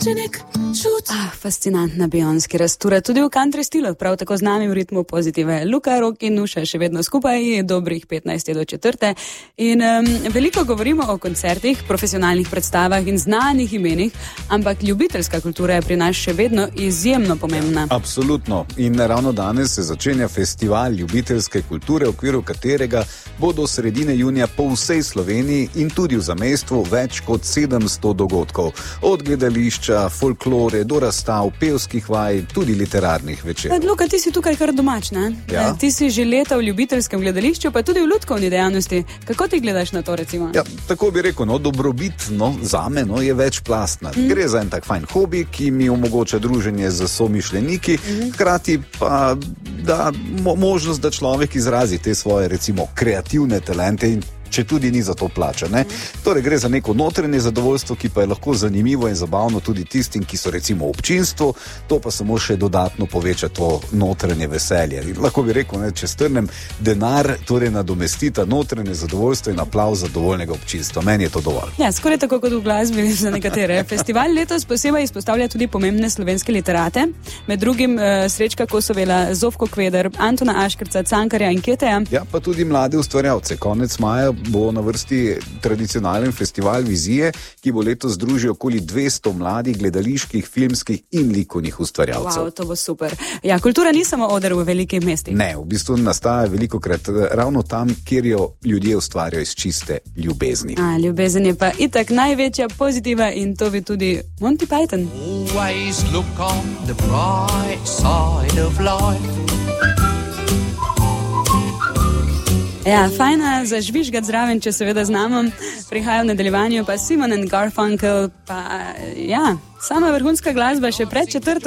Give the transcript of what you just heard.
nek čut. Fascinantna bionski rastura, tudi v country stilu, prav tako z nami v ritmu pozitive. Luka, Rok in Nuša še vedno skupaj, dobrih 15 do 4. In veliko govorimo o koncertih, profesionalnih predstavah in znanih imenih, ampak ljubiteljska kultura je pri nas še vedno izjemno pomembna. Absolutno. In ravno danes se začenja festival ljubiteljske kulture, v okviru katerega bo do sredine junija po vsej Sloveniji in tudi v zamejstvu več kot 700 dogodkov. Od gledališča, folklore, do razstav, pevskih vaj, tudi literarnih večer. Luka, ti si tukaj kar domač, ne? Ja. Ti si že leta v ljubiteljskem gledališču, pa tudi v lutkovni dejavnosti. Kako ti gledaš na to, recimo? Ja, tako bi rekel, dobrobit, zame, je večplastna. Gre za en tak fajn hobi, ki mi omogoča druženje z somišljeniki, hkrati pa da možnost, da človek izrazi te svoje, recimo, kreativne talente in če tudi ni za to plača. Torej gre za neko notranje zadovoljstvo, ki pa je lahko zanimivo in zabavno tudi tistim, ki so recimo v občinstvu, to pa samo še dodatno poveča to notranje veselje. In lahko bi rekel, če strnem, denar torej nadomestita notranje zadovoljstvo in aplavz zadovoljnega občinstva. Meni je to dovolj. Ja, skoraj tako kot v glasbi za nekatere. Festival letos posebej izpostavlja tudi pomembne slovenske literate, med drugim Srečka Kosovela, Zofko Kveder, Antona Aškrca, Cankarja in Keteja. Ja, pa tudi mlade ustvarjalce. Konec maja bo na vrsti tradicionalen festival Vizije, ki bo letos združil okoli 200 mladih gledaliških, filmskih in likovnih ustvarjalcev. Wow, to bo super. Ja, kultura ni samo oder v velikih mestih. Ne, v bistvu nastaja velikokrat ravno tam, kjer jo ljudje ustvarjajo iz čiste ljubezni. Ljubezen je pa itak največja pozitiva in to bi tudi Monty Python. Always look on the bright side of life. Ja, fajna za žvižgat zraven, če seveda znamo. Prihaja v nadaljevanju pa Simon & Garfunkel, pa ja, sama vrhunska glasba še pred 4.